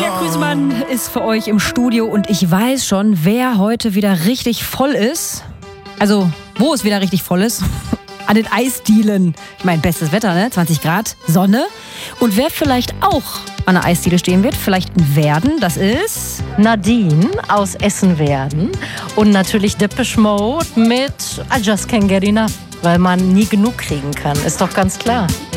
Julia Grüßmann ist für euch im Studio und ich weiß schon, wer heute wieder richtig voll ist. Also, wo es wieder richtig voll ist. An den Eisdielen. Ich meine, bestes Wetter, ne? 20 Grad, Sonne. Und wer vielleicht auch an der Eisdiele stehen wird, vielleicht in Werden, das ist Nadine aus Essen-Werden. Und natürlich Depeche Mode mit I Just Can't Get Enough, weil man nie genug kriegen kann. Ist doch ganz klar.